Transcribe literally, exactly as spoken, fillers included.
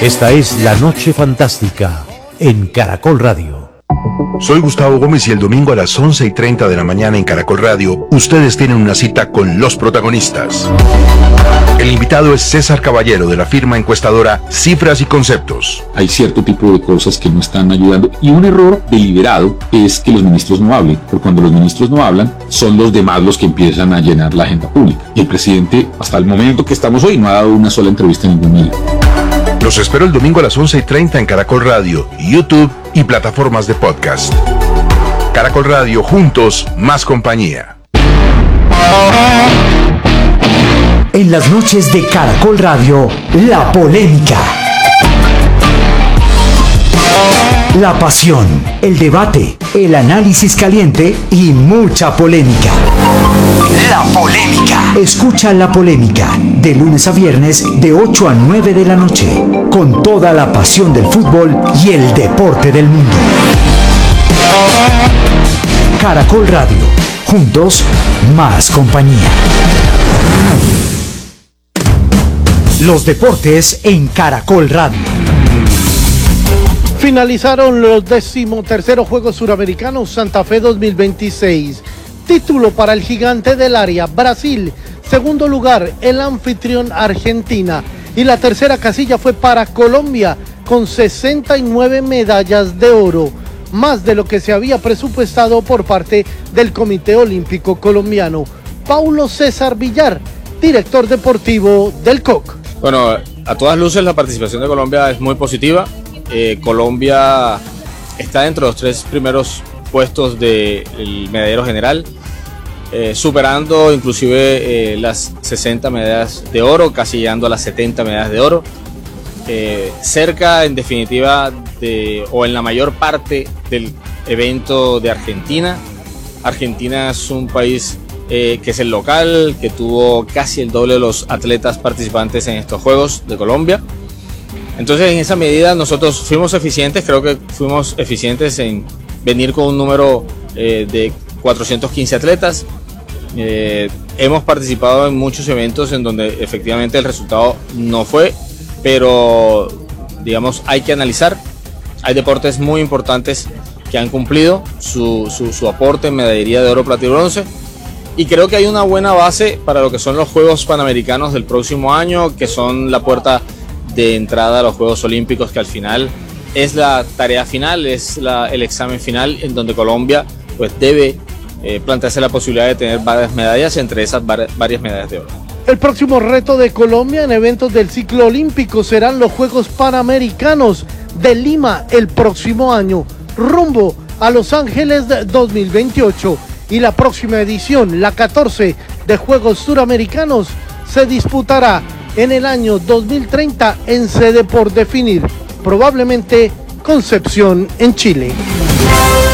Esta es La Noche Fantástica en Caracol Radio. Soy Gustavo Gómez y el domingo a las once y treinta de la mañana en Caracol Radio, ustedes tienen una cita con los protagonistas. El invitado es César Caballero, de la firma encuestadora Cifras y Conceptos. Hay cierto tipo de cosas que no están ayudando, y un error deliberado es que los ministros no hablen, porque cuando los ministros no hablan, son los demás los que empiezan a llenar la agenda pública. Y el presidente, hasta el momento que estamos hoy, no ha dado una sola entrevista en ningún medio. Los espero el domingo a las once y treinta en Caracol Radio, YouTube y plataformas de podcast. Caracol Radio, juntos, más compañía. En las noches de Caracol Radio, la polémica. La pasión, el debate, el análisis caliente y mucha polémica. La polémica. Escucha La Polémica de lunes a viernes de ocho a nueve de la noche, con toda la pasión del fútbol y el deporte del mundo. Caracol Radio, juntos, más compañía. Los deportes en Caracol Radio. Finalizaron los decimoterceros Juegos Suramericanos Santa Fe dos mil veintiséis. Título para el gigante del área, Brasil. Segundo lugar, el anfitrión Argentina. Y la tercera casilla fue para Colombia, con sesenta y nueve medallas de oro, más de lo que se había presupuestado por parte del Comité Olímpico Colombiano. Paulo César Villar, director deportivo del C O C. Bueno, a todas luces la participación de Colombia es muy positiva. Eh, Colombia está dentro de los tres primeros puestos del medallero general, eh, superando inclusive eh, las sesenta medallas de oro, casi llegando a las setenta medallas de oro, eh, cerca en definitiva de, o en la mayor parte del evento de Argentina. Argentina es un país eh, que es el local, que tuvo casi el doble de los atletas participantes en estos Juegos de Colombia. Entonces, en esa medida nosotros fuimos eficientes, creo que fuimos eficientes en venir con un número eh, de cuatrocientos quince atletas. Eh, hemos participado en muchos eventos en donde efectivamente el resultado no fue, pero digamos hay que analizar. Hay deportes muy importantes que han cumplido su, su, su aporte en medallería de oro, plata y bronce. Y creo que hay una buena base para lo que son los Juegos Panamericanos del próximo año, que son la puerta de entrada a los Juegos Olímpicos, que al final es la tarea final, es la, el examen final, en donde Colombia pues debe eh, plantearse la posibilidad de tener varias medallas, entre esas var varias medallas de oro. El próximo reto de Colombia en eventos del ciclo olímpico serán los Juegos Panamericanos de Lima el próximo año, rumbo a Los Ángeles dos mil veintiocho, y la próxima edición, la catorce de Juegos Suramericanos, se disputará en el año dos mil treinta en sede por definir, probablemente Concepción, en Chile.